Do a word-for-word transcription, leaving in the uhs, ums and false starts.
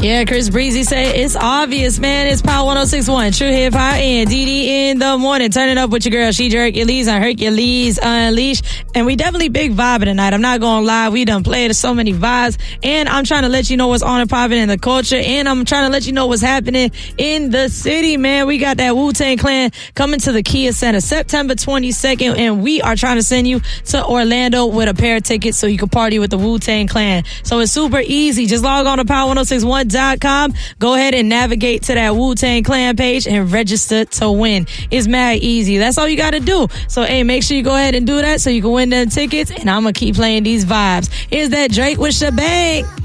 Yeah, Chris Breezy say it's obvious, man. It's Power one oh six point one. True Hip Hop and D D in the morning. Turn it up with your girl, She Hercules on Hercules Unleashed. And we definitely big vibing tonight. I'm not going to lie. We done played so many vibes. And I'm trying to let you know what's on and popping in the culture. And I'm trying to let you know what's happening in the city, man. We got that Wu-Tang Clan coming to the Kia Center September twenty-second. And we are trying to send you to Orlando with a pair of tickets so you can party with the Wu-Tang Clan. So it's super easy. Just log on to power one oh six one dot com. Go ahead and navigate to that Wu-Tang Clan page and register to win. It's mad easy. That's all you got to do. So, hey, make sure you go ahead and do that so you can win them tickets. And I'm going to keep playing these vibes. Here's that Drake with Shebang.